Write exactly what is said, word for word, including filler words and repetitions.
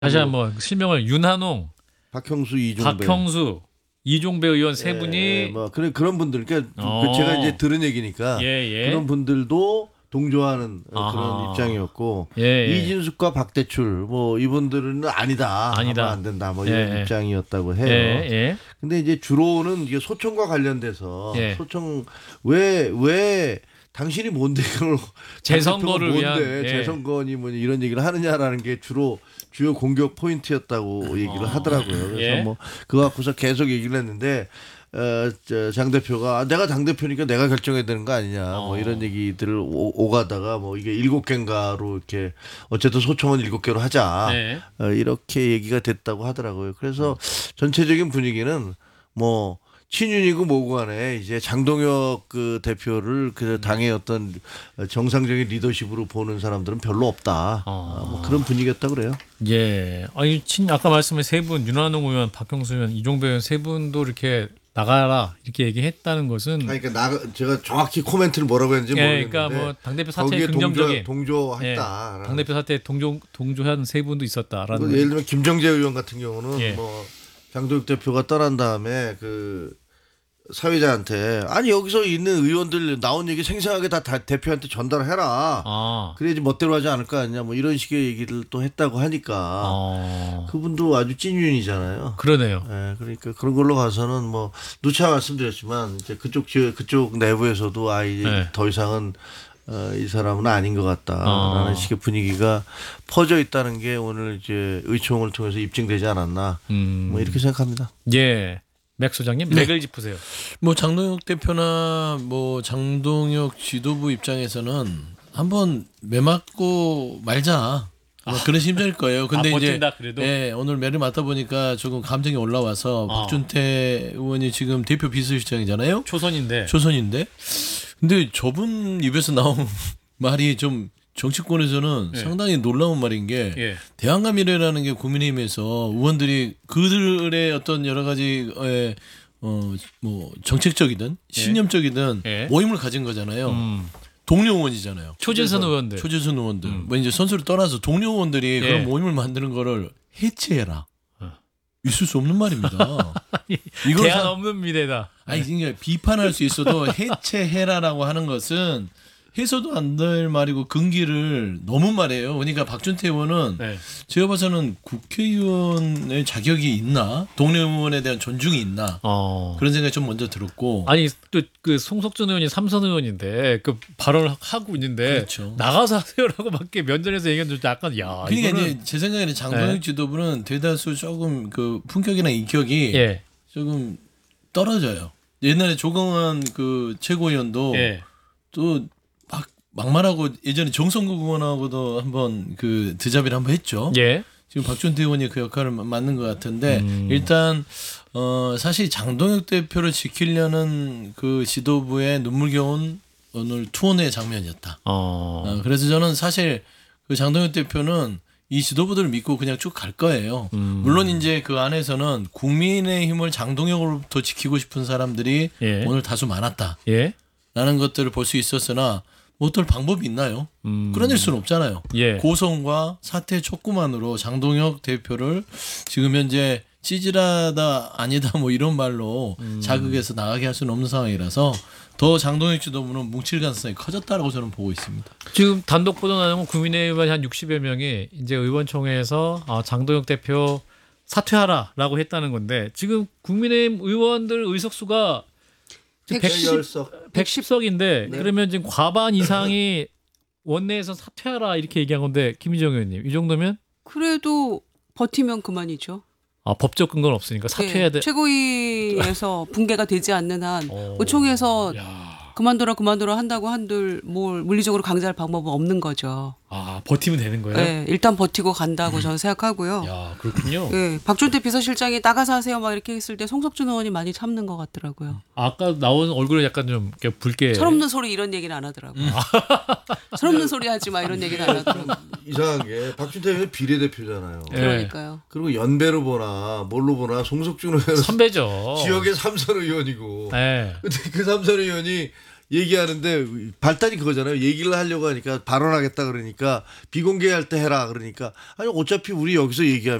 다시 한번 실명을 윤한홍, 박형수, 이종배, 박형수, 이종배 의원 세 분이 예, 뭐 그런 그런 분들, 그러니까 어. 제가 이제 들은 얘기니까 예, 예. 그런 분들도 동조하는 아하. 그런 입장이었고, 예, 예. 이진숙과 박대출 뭐 이분들은 아니다, 아니다. 하면 안 된다, 뭐 이런 예, 입장이었다고 해요. 예, 예. 근데 이제 주로는 이게 소청과 관련돼서 예. 소청 왜 왜 당신이 뭔데 그걸 재선거를 뭔데 위한, 예. 재선거니 뭐 이런 얘기를 하느냐라는 게 주로 주요 공격 포인트였다고 얘기를 어. 하더라고요. 그래서 예. 뭐 그거 갖고서 계속 얘기를 했는데 어, 저 장 대표가 아, 내가 당 대표니까 내가 결정해야 되는 거 아니냐 뭐 어. 이런 얘기들을 오, 오가다가 뭐 이게 일곱 개인가로 이렇게 어쨌든 소청은 일곱 개로 하자 네. 어, 이렇게 얘기가 됐다고 하더라고요. 그래서 전체적인 분위기는 뭐 친윤이고 뭐고 간에 이제 장동혁 그 대표를 그 당의 어떤 정상적인 리더십으로 보는 사람들은 별로 없다. 어. 뭐 그런 분위기였다고 그래요. 예. 아니, 친 아까 말씀하신 세 분, 윤한홍 의원, 박형수 의원, 이종배 의원 세 분도 이렇게 나가라 이렇게 얘기했다는 것은 아니, 그러니까 나 제가 정확히 코멘트를 뭐라고 했는지 예, 모르겠는데 그러니까 뭐 당대표 사태에 거기에 긍정적인 동조, 동조했다. 예, 당대표 사태에 동조 동조한 세 분도 있었다라는. 뭐 예를 들면 김정재 의원 같은 경우는 예. 뭐 장도혁 대표가 떠난 다음에 그 사회자한테 아니 여기서 있는 의원들 나온 얘기 생생하게 다, 다 대표한테 전달해라. 아. 그래야지 멋대로 하지 않을 거 아니냐. 뭐 이런 식의 얘기를 또 했다고 하니까 어. 그분도 아주 찐윤이잖아요. 그러네요. 예, 그러니까 그런 걸로 봐서는 뭐 누차 말씀드렸지만 이제 그쪽 지- 그쪽 내부에서도 아 이제 네. 더 이상은 어, 이 사람은 아닌 것 같다라는 어. 식의 분위기가 퍼져 있다는 게 오늘 이제 의총을 통해서 입증되지 않았나. 음. 뭐 이렇게 생각합니다. 예. 맥 소장님, 네. 맥을 짚으세요. 뭐 장동혁 대표나 뭐 장동혁 지도부 입장에서는 한번 매맞고 말자. 뭐 그런 심정일 거예요. 근데 아, 이제 버틴다, 그래도? 예, 오늘 매를 맞다 보니까 조금 감정이 올라와서 어. 박준태 의원이 지금 대표 비서실장이잖아요. 초선인데. 초선인데. 근데 저분 입에서 나온 말이 좀 정치권에서는 예. 상당히 놀라운 말인 게 예. 대안과 미래라는 게 국민의힘에서 의원들이 그들의 어떤 여러 가지 어뭐 정책적이든 신념적이든 예. 모임을 가진 거잖아요. 음. 동료 의원이잖아요. 초재선 의원들. 초재선 의원들. 음. 뭐 이제 선수를 떠나서 동료 의원들이 예. 그런 모임을 만드는 거를 해체해라. 어. 있을 수 없는 말입니다. 이걸 대안 사- 없는 미래다. 아니 그러니까 비판할 수 있어도 해체해라라고 하는 것은 해서도 안 될 말이고 근기를 너무 말해요. 그러니까 박준태 의원은 네. 제가 봐서는 국회의원의 자격이 있나, 동료 의원에 대한 존중이 있나 어. 그런 생각이 좀 먼저 들었고. 아니 또 그 송석준 의원이 삼선 의원인데 그 발언을 하고 있는데 그렇죠. 나가서 하세요라고밖에 면전에서 얘기한 줄 약간 야. 그러니까 이거는 이제 제 생각에는 장동혁 네. 지도부는 대다수 조금 그 품격이나 인격이 예. 조금 떨어져요. 옛날에 조경환 그 최고위원도 예. 또 막 막말하고 예전에 정성국 의원하고도 한번 그 드자비를 한번 했죠. 예. 지금 박준태 의원이 그 역할을 맞는 것 같은데 음. 일단 어 사실 장동혁 대표를 지키려는 그 지도부의 눈물겨운 오늘 투혼의 장면이었다. 어. 어, 그래서 저는 사실 그 장동혁 대표는 이 지도부들을 믿고 그냥 쭉 갈 거예요. 음. 물론 이제 그 안에서는 국민의힘을 장동혁으로부터 지키고 싶은 사람들이 예. 오늘 다수 많았다라는 예. 것들을 볼 수 있었으나 뭐 어떨 방법이 있나요? 음. 끌어낼 수는 없잖아요. 예. 고성과 사퇴 촉구만으로 장동혁 대표를 지금 현재 찌질하다 아니다 뭐 이런 말로 음. 자극해서 나가게 할 수는 없는 상황이라서 더 장동혁 지도부는 뭉칠 가능성이 커졌다라고 저는 보고 있습니다. 지금 단독 보도 나오면 국민의힘 의원 한 육십여 명이 이제 의원총회에서 아, 장동혁 대표 사퇴하라라고 했다는 건데 지금 국민의힘 의원들 의석수가 백십 석. 백십 석인데 그러면 지금 과반 이상이 원내에서 사퇴하라 이렇게 얘기한 건데 김희정 의원님 이 정도면 그래도 버티면 그만이죠. 아, 법적 근거는 없으니까 사퇴해야 돼. 네, 최고위에서 붕괴가 되지 않는 한 어. 의총에서 야. 그만둬라 그만둬라 한다고 한들 뭘 물리적으로 강제할 방법은 없는 거죠. 아, 버티면 되는 거예요? 네, 일단 버티고 간다고 저는 생각하고요. 야, 그렇군요. 네, 박준태 비서실장이 나가서 하세요 막 이렇게 했을 때 송석준 의원이 많이 참는 것 같더라고요. 아까 나온 얼굴에 약간 좀 이렇게 붉게 철없는 소리 이런 얘기는 안 하더라고요. 철없는 소리 하지 마 이런 얘기는 안 하더라고요. 이상한 게 박준태 의원이 비례대표잖아요. 예. 그러니까요. 그리고 연배로 보나 뭘로 보나 송석준 의원은 선배죠. 지역의 삼선 의원이고 네. 근데 그 삼선 의원이 얘기하는데 발단이 그거잖아요. 얘기를 하려고 하니까 발언하겠다 그러니까 비공개할 때 해라 그러니까 아니 어차피 우리 여기서 얘기하면